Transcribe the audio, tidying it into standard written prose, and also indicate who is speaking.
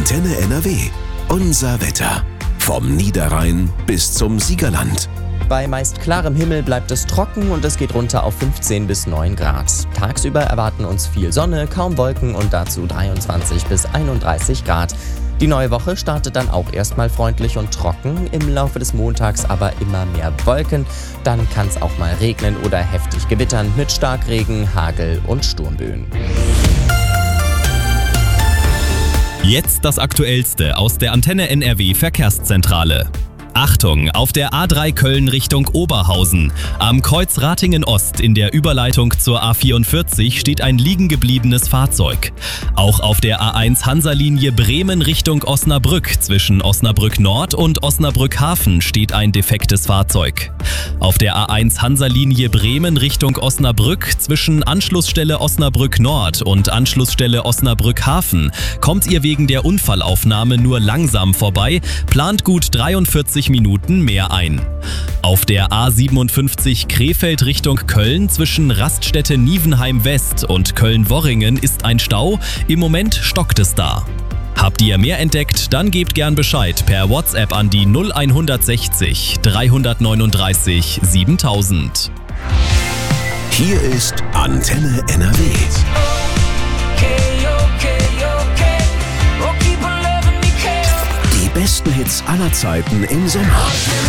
Speaker 1: Antenne NRW. Unser Wetter. Vom Niederrhein bis zum Siegerland.
Speaker 2: Bei meist klarem Himmel bleibt es trocken und es geht runter auf 15 bis 9 Grad. Tagsüber erwarten uns viel Sonne, kaum Wolken und dazu 23 bis 31 Grad. Die neue Woche startet dann auch erstmal freundlich und trocken, im Laufe des Montags aber immer mehr Wolken. Dann kann es auch mal regnen oder heftig gewittern mit Starkregen, Hagel und Sturmböen.
Speaker 3: Jetzt das Aktuellste aus der Antenne NRW Verkehrszentrale. Achtung, auf der A3 Köln Richtung Oberhausen. Am Kreuz Ratingen-Ost in der Überleitung zur A44 steht ein liegen gebliebenes Fahrzeug. Auch auf der A1 Hansa-Linie Bremen Richtung Osnabrück zwischen Osnabrück Nord und Osnabrück Hafen steht ein defektes Fahrzeug. Auf der A1 Hansa-Linie Bremen Richtung Osnabrück zwischen Anschlussstelle Osnabrück Nord und Anschlussstelle Osnabrück Hafen kommt ihr wegen der Unfallaufnahme nur langsam vorbei, plant gut 43 Minuten mehr ein. Auf der A57 Krefeld Richtung Köln zwischen Raststätte Nievenheim West und Köln-Worringen ist ein Stau, im Moment stockt es da. Habt ihr mehr entdeckt, dann gebt gern Bescheid per WhatsApp an die 0160 339 7000.
Speaker 1: Hier ist Antenne NRW. Die besten Hits aller Zeiten im Sommer.